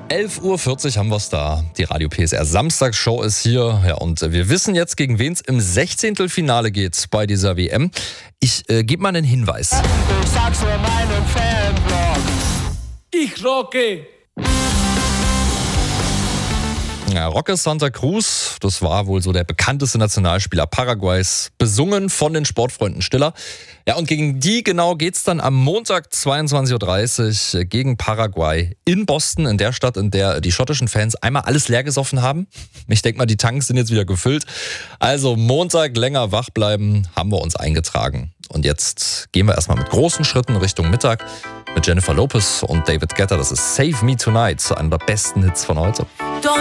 11:40 Uhr haben wir es da. Die Radio PSR Samstagsshow ist hier. Ja, und wir wissen jetzt, gegen wen es im 16. Finale geht bei dieser WM. Ich gebe mal einen Hinweis. Ich sag's nur meinem Fanblog. Ich rocke. Ja, Roque Santa Cruz, das war wohl so der bekannteste Nationalspieler Paraguays, besungen von den Sportfreunden Stiller. Ja, und gegen die genau geht's dann am Montag 22:30 Uhr gegen Paraguay in Boston, in der Stadt, in der die schottischen Fans einmal alles leer gesoffen haben. Ich denke mal, die Tanks sind jetzt wieder gefüllt. Also Montag länger wach bleiben, haben wir uns eingetragen. Und jetzt gehen wir erstmal mit großen Schritten Richtung Mittag mit Jennifer Lopez und David Guetta. Das ist Save Me Tonight, einer der besten Hits von heute.